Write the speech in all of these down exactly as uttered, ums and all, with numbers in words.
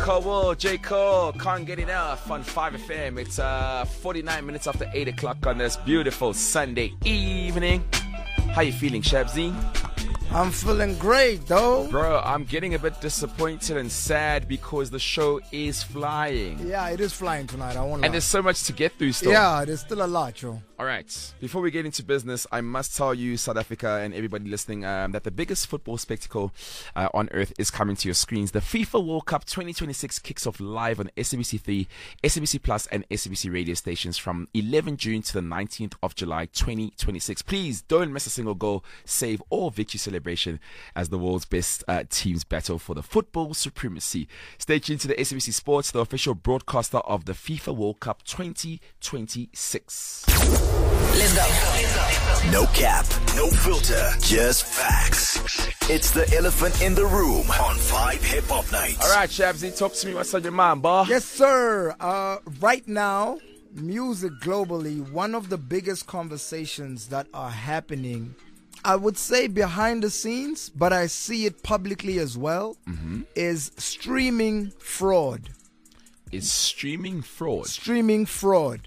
Cole, J. Cole, can't get enough on five F M. It's uh, forty-nine minutes after eight o'clock on this beautiful Sunday evening. How you feeling, Shabzy? I'm feeling great, though. Bro, I'm getting a bit disappointed and sad because the show is flying. Yeah, it is flying tonight. I won't lie. And there's so much to get through still. Yeah, there's still a lot, yo. All right. Before we get into business, I must tell you, South Africa and everybody listening, um, that the biggest football spectacle uh, on earth is coming to your screens. The FIFA World Cup twenty twenty-six kicks off live on S A B C three, S A B C Plus, and S A B C radio stations from eleventh of June to the nineteenth of July twenty twenty-six. Please don't miss a single goal, save, or victory celebration as the world's best uh, teams battle for the football supremacy. Stay tuned to the S A B C Sports, the official broadcaster of the FIFA World Cup twenty twenty-six. Let's go. No cap, no filter, just facts. It's the elephant in the room on five Hip Hop Nights. All right, Shabzy, talk to me. What's on your mind, boy? Yes, sir. Uh, right now, music globally, one of the biggest conversations that are happening, I would say behind the scenes, but I see it publicly as well, mm-hmm. is streaming fraud. Is streaming fraud? Streaming fraud.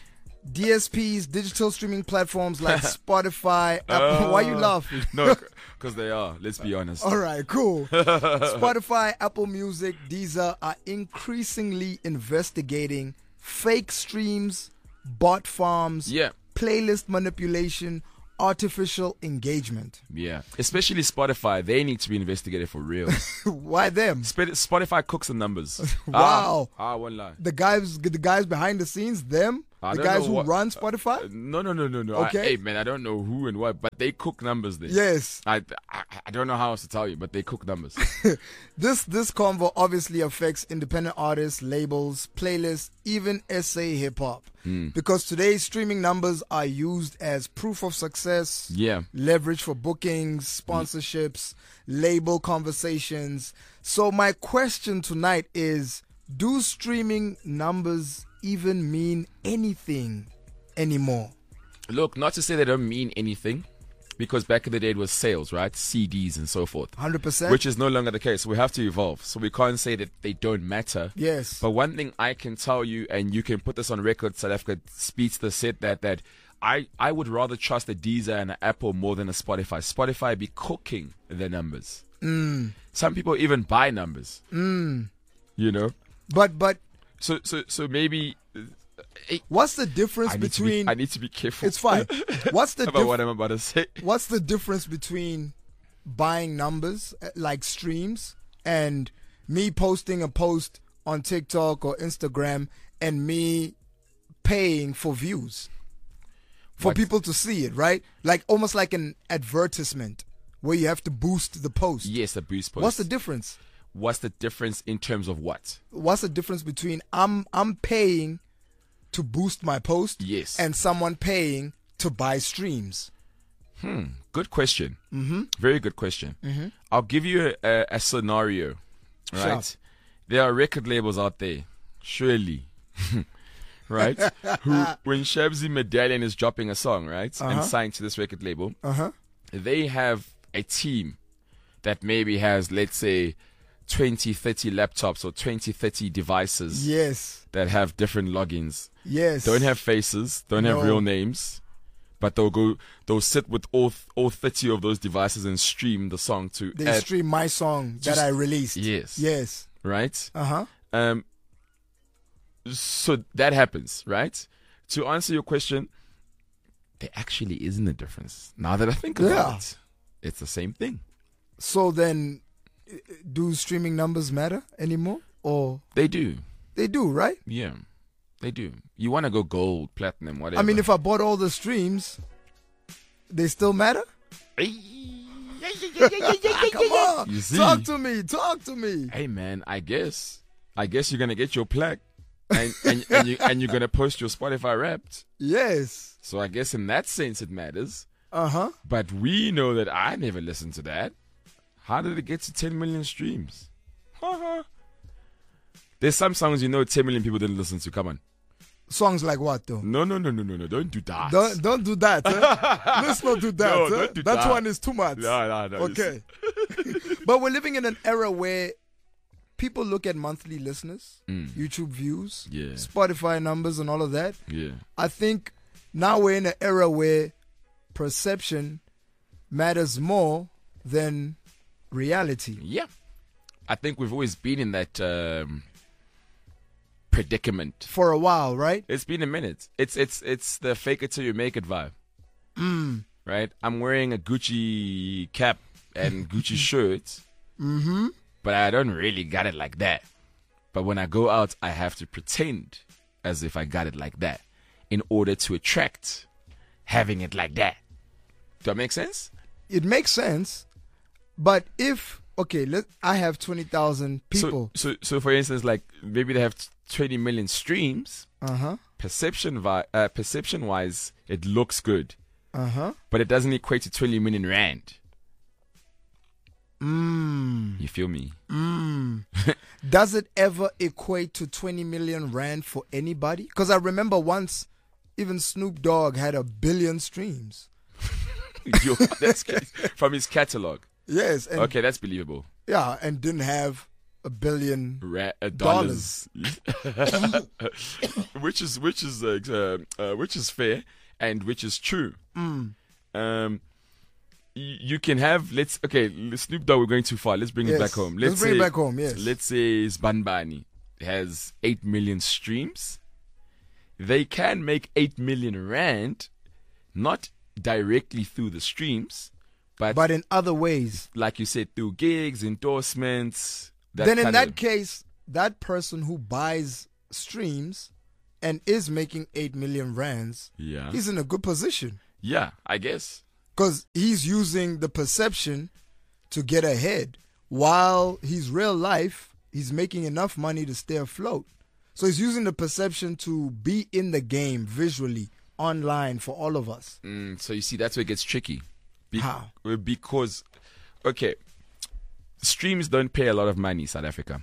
D S Ps, digital streaming platforms like Spotify, Apple. Uh, why are you laughing? No, because they are. Let's be honest. All right, cool. Spotify, Apple Music, Deezer are increasingly investigating fake streams, bot farms, yeah. playlist manipulation, artificial engagement. Yeah, especially Spotify. They need to be investigated for real. Why them? Sp- Spotify cooks the numbers. Wow. Ah, I won't lie. The guys, the guys behind the scenes, them. I the guys who what, run Spotify? Uh, no, no, no, no, no. Okay. I, hey, man, I don't know who and what, but they cook numbers there. Yes. I, I, I don't know how else to tell you, but they cook numbers. this this convo obviously affects independent artists, labels, playlists, even S A hip-hop. Mm. Because today's streaming numbers are used as proof of success, yeah, leverage for bookings, sponsorships, yeah. label conversations. So my question tonight is, do streaming numbers even mean anything anymore? Look, not to say they don't mean anything, because back in the day it was sales, right? C Ds and so forth. one hundred percent. Which is no longer the case. We have to evolve. So we can't say that they don't matter. Yes. But one thing I can tell you, and you can put this on record, South Africa Speedster said that, that I, I would rather trust a Deezer and an Apple more than a Spotify. Spotify be cooking the numbers. Mm. Some people even buy numbers. Mm. You know? But, but, So, so, so maybe. Uh, what's the difference I between? Be, I need to be careful. It's fine. What's the about dif- what I'm about to say? What's the difference between buying numbers like streams and me posting a post on TikTok or Instagram and me paying for views for what? people to see it, right? Like almost like an advertisement where you have to boost the post. Yes, a boost post. What's the difference? What's the difference in terms of what? What's the difference between I'm I'm paying to boost my post, yes, and someone paying to buy streams? Hmm. Good question. Mm-hmm. Very good question. Mm-hmm. I'll give you a, a, a scenario. Right. Sure. There are record labels out there, surely, right? Who, when Shabzy Medallion is dropping a song, right, uh-huh. and signed to this record label, uh-huh. they have a team that maybe has, let's say, twenty, thirty laptops or twenty, thirty devices. Yes. That have different logins. Yes. Don't have faces, don't no. have real names, but they'll go, they'll sit with all all thirty of those devices and stream the song to. They add, stream my song that just, I released. Yes. Yes. Right. Uh huh. Um. So that happens, right? To answer your question, there actually isn't a difference. Now that I think about yeah. it, it's the same thing. So then, do streaming numbers matter anymore? Or they do. They do, right? Yeah, they do. You want to go gold, platinum, whatever. I mean, if I bought all the streams, they still matter? Come on, you see? Talk to me, talk to me. Hey man, I guess, I guess you're gonna get your plaque, and and, and you and you're gonna post your Spotify Wrapped. Yes. So I guess in that sense it matters. Uh huh. But we know that I never listened to that. How did it get to ten million streams? There's some songs you know ten million people didn't listen to. Come on. Songs like what though? No, no, no, no, no, no. Don't do that. Don't don't do that. Eh? Let's not do that. No, eh? don't do that that. one is too much. No, no, no. Okay. But we're living in an era where people look at monthly listeners, Mm. YouTube views, Yeah. Spotify numbers, and all of that. Yeah. I think now we're in an era where perception matters more than reality. Yeah. I think we've always been in that um, predicament. For a while, right? It's been a minute. It's it's it's the fake it till you make it vibe. Mm. Right? I'm wearing a Gucci cap and Gucci shirt, Mm-hmm. but I don't really got it like that. But when I go out, I have to pretend as if I got it like that in order to attract having it like that. Does that make sense? It makes sense, but if okay, let I have twenty thousand people. So, so, so for instance, like maybe they have twenty million streams. Uh huh. Perception, vi- uh, perception wise, it looks good, Uh huh. but it doesn't equate to twenty million rand. Mm. You feel me? Mm. Does it ever equate to twenty million rand for anybody? Because I remember once, even Snoop Dogg had a billion streams. Yo, that's crazy. From his catalog. Yes. And Okay, that's believable. Yeah, and didn't have a billion. Ra- uh, dollars, which is which is uh, uh, uh, which is fair and which is true. Mm. Um, y- you can have let's okay Snoop Dogg. We're going too far. Let's bring Yes. it back home. Let's bring it say, back home, yes. Let's say Sbanbani has eight million streams. They can make eight million rand, not directly through the streams, but, But in other ways, like you said, through gigs, endorsements. That then in kind that of- case, that person who buys streams and is making eight million rands, yeah, he's in a good position yeah, I guess. because he's using the perception to get ahead, while his real life he's making enough money to stay afloat. So he's using the perception to be in the game visually online for all of us. Mm, so you see, that's where it gets tricky. Be- How? uh, Because, okay, streams don't pay a lot of money, South Africa.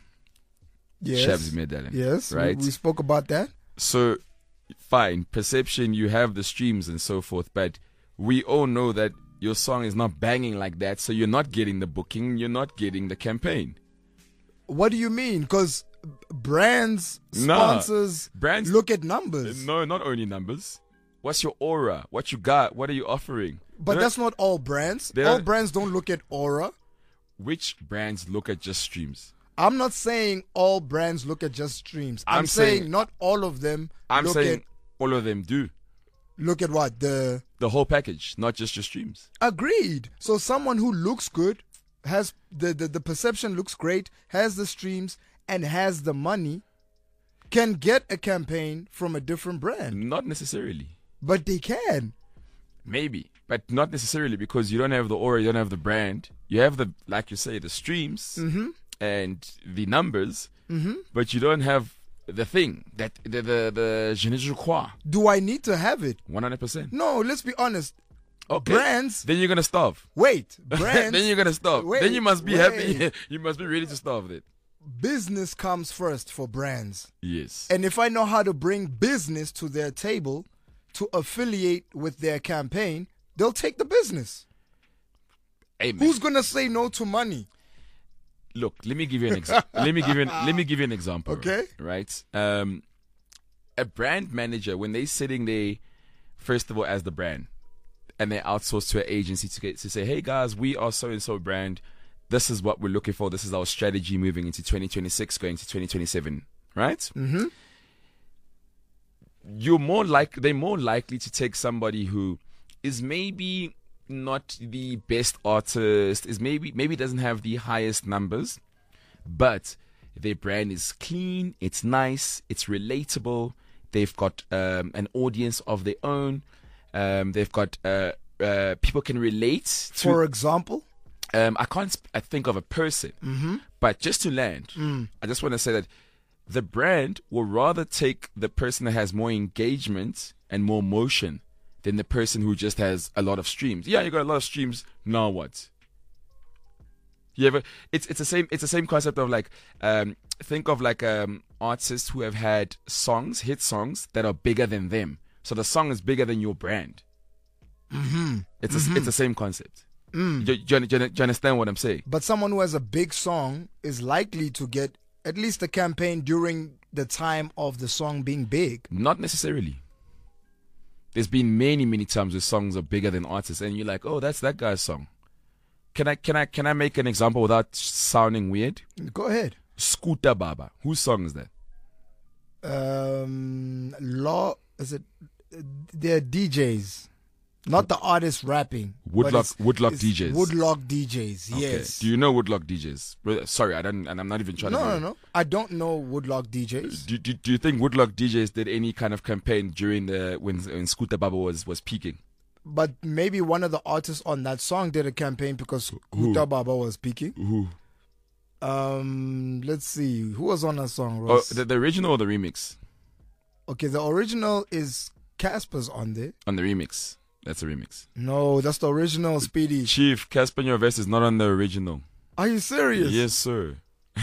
Yes, Shabs Medallion. yes, we- Right? we spoke about that. So, fine, perception, you have the streams and so forth, but we all know that your song is not banging like that, so you're not getting the booking, you're not getting the campaign. What do you mean? Because brands, Nah, sponsors, brands- look at numbers. No, not only numbers. What's your aura? What you got? What are you offering? But They're that's not all brands. They're All not- brands don't look at aura. Which brands look at just streams? I'm not saying all brands look at just streams. I'm, I'm saying, saying- not all of them I'm look saying at all of them do. look at what the The whole package, not just your streams. agreed. So someone who looks good, has the, the the perception looks great, has the streams and has the money, can get a campaign from a different brand. Not necessarily. But they can. Maybe, but not necessarily because you don't have the aura, you don't have the brand. You have the, like you say, the streams Mm-hmm. and the numbers, Mm-hmm. but you don't have the thing that the the the je ne sais quoi. Do I need to have it? One hundred percent. No, let's be honest. Okay. Brands. Then you're gonna starve. Wait, brands. then you're gonna starve. Wait, then you must be wait. happy. You must be ready to starve it. Business comes first for brands. Yes. And if I know how to bring business to their table to affiliate with their campaign, they'll take the business. Amen. Who's going to say no to money? Look, let me give you an example. let me give you an, let me give you an example. Okay. Right. Um, a brand manager, when they're sitting there, first of all, as the brand, and they outsource to an agency to get to say, "Hey guys, we are so and so brand. This is what we're looking for. This is our strategy moving into twenty twenty-six, going to twenty twenty-seven." Right. Mm-hmm. You're more like they're more likely to take somebody who is maybe not the best artist, is maybe maybe doesn't have the highest numbers, but their brand is clean, it's nice, it's relatable. They've got um, an audience of their own. Um, they've got uh, uh, people can relate to. For example? Um, I can't sp- I think of a person, Mm-hmm. but just to land, Mm. I just want to say that the brand will rather take the person that has more engagement and more motion than the person who just has a lot of streams. Yeah, you got a lot of streams. Now what? You ever? It's it's the same. It's the same concept of like, um, think of like um artists who have had songs, hit songs that are bigger than them. So the song is bigger than your brand. Mm-hmm. It's a, it's the same concept. Mm. Do, do, you- do you- do you understand what I'm saying? But someone who has a big song is likely to get at least a campaign during the time of the song being big. Not necessarily. There's been many, many times where songs are bigger than artists, and you're like, oh, that's that guy's song. Can I, can I, can I make an example without sounding weird? Go ahead. Scooter Baba. Whose song is that? Um, law is it? They're D Js, not the artists rapping. Woodlock, it's, Woodlock it's D Js. Woodlock D Js. Okay. Yes. Do you know Woodlock D Js? Sorry, I don't, and I'm not even trying no, to. No, no, no. I don't know Woodlock D Js. Do, do, do you think Woodlock D Js did any kind of campaign during the when, when Scooter Baba was was peaking? But maybe one of the artists on that song did a campaign because Scooter Baba was peaking. Who? Um, let's see. Who was on that song, Oh, Ross? the, the original or the remix? Okay, the original is Casper's on there. On the remix. That's a remix. No, that's the original, Speedy. Chief, Casper in Your Vest is not on the original. Are you serious? Yes, sir.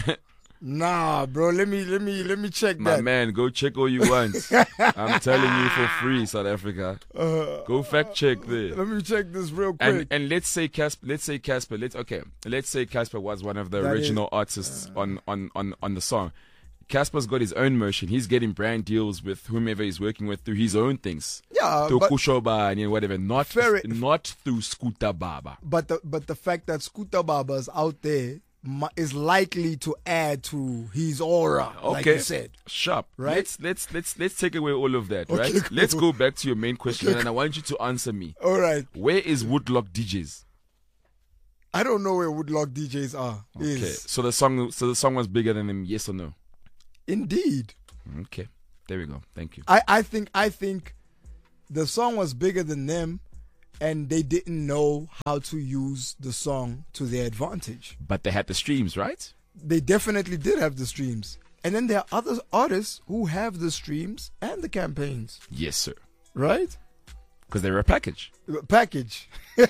Nah, bro. Let me let me let me check My that. man, go check all you want. I'm telling you for free, South Africa. Uh, Go fact check there. Let me check this real quick. And and let's say Casper, let's say Casper, let's okay, let's say Casper was one of the That original is- artists on, on, on, on the song. Casper's got his own motion. He's getting brand deals with whomever he's working with through his own things. yeah, Through but, Kushoba and you know, whatever. Not Fair- not through Scooter Baba. but the but the fact that Scooter Baba's out there mi- is likely to add to his aura, like Okay. you said. Sharp. Right? Let's let's let's let's take away all of that, Okay, right? cool. Let's go back to your main question and I want you to answer me. All right. Where is Woodlock D Js? I don't know where Woodlock D Js are. Okay. Is So the song so the song was bigger than him, yes or no? indeed. Okay. There we go. Thank you. I, I think I think the song was bigger than them, and they didn't know how to use the song to their advantage. But they had the streams, right? They definitely did have the streams. And then there are other artists who have the streams and the campaigns, Yes, sir. right? Because they're a package. Package.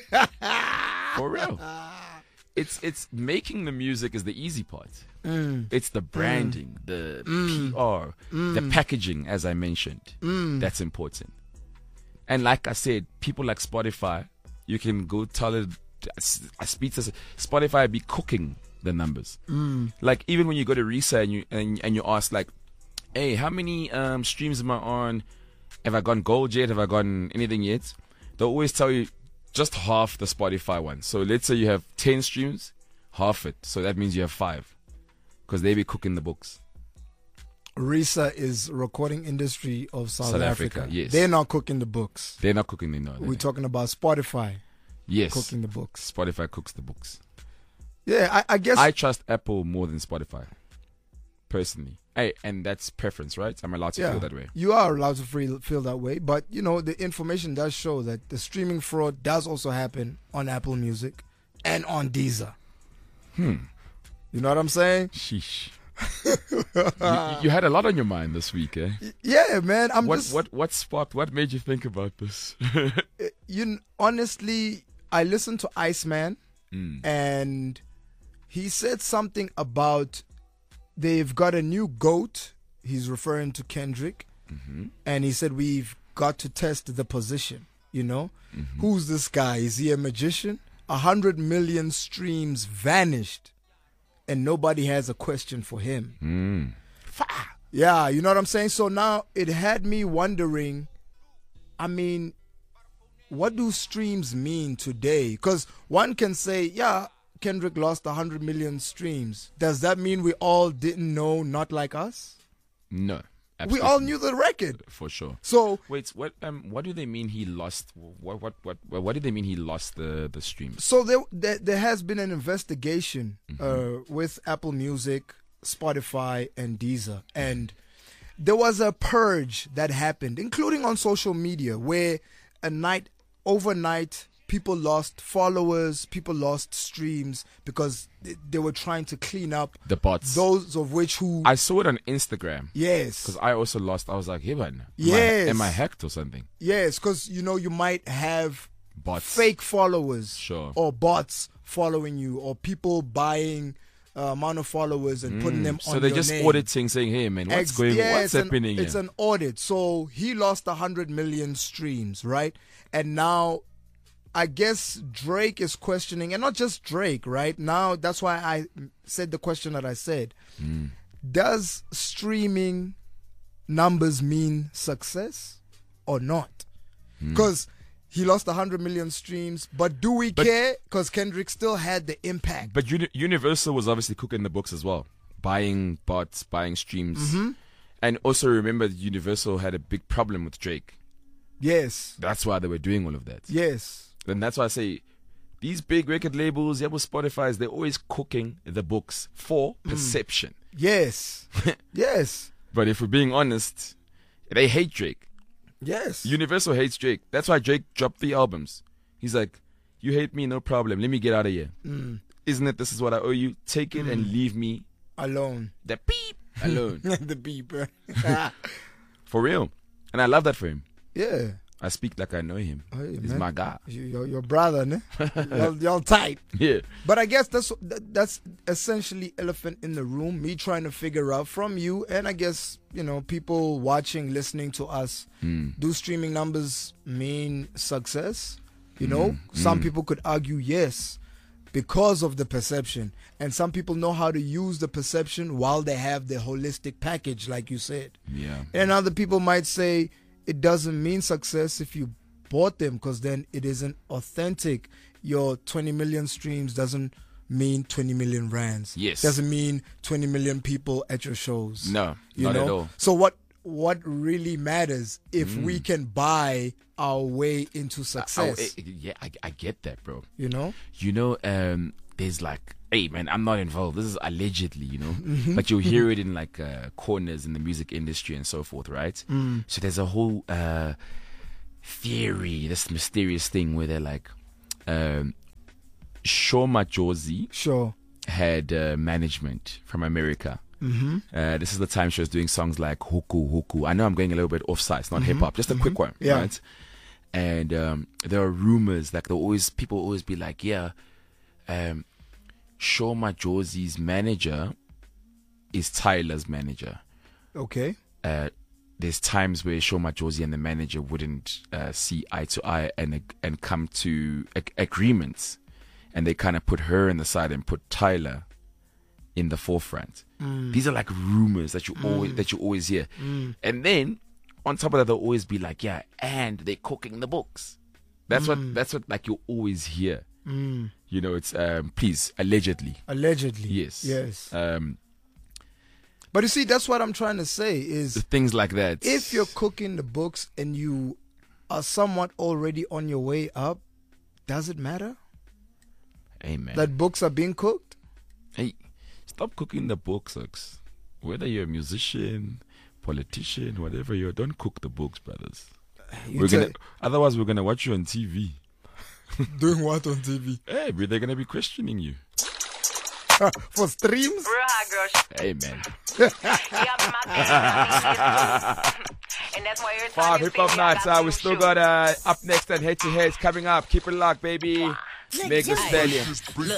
For real. It's it's making the music is the easy part. Mm. It's the branding, the P R, the packaging, as I mentioned. That's important. And like I said, people like Spotify, you can go tell it. I speak to Spotify be cooking the numbers. Like even when you go to Risa and you and, and you ask like, hey, how many um, streams am I on? Have I gone gold yet? Have I gone anything yet? They'll always tell you just half the Spotify one. So let's say you have ten streams, half it. So that means you have five. Because they be cooking the books. Risa is recording industry of South, South Africa. Africa, yes. They're not cooking the books. They're not cooking the no. We're talking about Spotify Yes. cooking the books. Spotify cooks the books. Yeah, I, I guess. I trust Apple more than Spotify. Personally. Hey, and that's preference, right? I'm allowed to yeah, feel that way. you are allowed to feel, feel that way. But, you know, the information does show that the streaming fraud does also happen on Apple Music and on Deezer. Hmm. You know what I'm saying? Sheesh. you, you had a lot on your mind this week, eh? Yeah, man. I'm What just. what what sparked? What made you think about this? You kn- honestly, I listened to Iceman, Mm. and he said something about they've got a new GOAT. He's referring to Kendrick, Mm-hmm. and he said we've got to test the position. You know, Mm-hmm. who's this guy? Is he a magician? A hundred million streams vanished, and nobody has a question for him. Mm. Yeah, you know what I'm saying? So now it had me wondering, I mean, what do streams mean today? Because one can say, yeah, Kendrick lost one hundred million streams. Does that mean we all didn't know Not Like Us? No. We all knew the record. for sure. So, Wait, what um what do they mean he lost what what what what, what do they mean he lost the the streams? so there, there, there has been an investigation uh, with Apple Music, Spotify, and Deezer. And there was a purge that happened, including on social media, where a night, overnight, people lost followers, people lost streams because they, they were trying to clean up The bots. those of which who... I saw it on Instagram. yes. Because I also lost. I was like, hey man, am, Yes. I, am I hacked or something? Yes, because, you know, you might have Bots. fake followers Sure. or bots following you or people buying uh, amount of followers and putting them So on they're your just name. auditing, saying, hey man, what's Ex- going yeah, what's it's an- happening It's here? an audit. So he lost one hundred million streams, right? And now I guess Drake is questioning, and not just Drake, right? Now that's why I said the question that I said. does streaming numbers mean success or not? Because he lost one hundred million streams, but do we But- care? Because Kendrick still had the impact. But Uni- Universal was obviously cooking the books as well, buying bots, buying streams, Mm-hmm. and also remember that Universal had a big problem with Drake. Yes, That's why they were doing all of that. yes, And that's why I say these big record labels, yeah, with Spotify's, they're always cooking the books for perception. yes, yes, But if we're being honest, they hate Drake. yes. Universal hates Drake. That's why Drake dropped three albums. He's like, you hate me, no problem. Let me get out of here. Mm. Isn't it? This is what I owe you. Take it and leave me Alone. the beep alone. The beeper. For real. And I love that for him. Yeah. I speak like I know him. Hey, He's man. my guy. You- Your, your brother, ne? y'all, y'all tight. Yeah. But I guess that's that's essentially elephant in the room. Me trying to figure out from you, and I guess you know people watching, listening to us. Do streaming numbers mean success? You know, some people could argue yes, because of the perception, and some people know how to use the perception while they have the holistic package, like you said. Yeah. And other people might say it doesn't mean success if you bought them, because then it isn't authentic. Your twenty million streams doesn't mean twenty million rands. Yes. Doesn't mean twenty million people at your shows. No, You not know? at all. So what what really matters if we can buy our way into Oh, success? eh, yeah, I, I get that, bro. you know? You know, um, there's like, hey, man, I'm not involved. This is allegedly, you know, but you'll hear it in like uh, corners in the music industry and so forth, right? So there's a whole uh, theory, this mysterious thing where they're like, um, Shoma Josie Sure. had uh, management from America. Mm-hmm. Uh, this is the time she was doing songs like Huku Huku. I know I'm going a little bit offside. It's not hip hop. Just a quick one, Yeah. right? And um, there are rumors like there always people always be like, yeah, um, Shoma Josie's manager is Tyler's manager. Okay. Uh, there's times where Shoma Josie and the manager wouldn't uh, see eye to eye and ag- and come to ag- agreements, and they kind of put her in the side and put Tyler in the forefront. These are like rumors that you always that you always hear, and then on top of that, they'll always be like, yeah, and they're cooking the books. That's what that's what like you always hear. You know, it's um, please allegedly, Allegedly. yes, Yes. um, But you see, that's what I'm trying to say is things like that. if you're cooking the books and you are somewhat already on your way up, does it matter Amen. that books are being cooked? Hey, stop cooking the books, Ox. Whether you're a musician, politician, whatever you're, don't cook the books, brothers. You We're tell- gonna, otherwise, we're gonna watch you on T V. doing what on T V? Hey, bro, they're gonna be questioning you. For streams? Real hot girl. Hey, man. Yeah, but my and that's why every time Five you hip see me, hop I nights. got Uh, new we still shoes. got uh, up next and head to heads coming up. Keep it locked, baby. Meg the Stallion.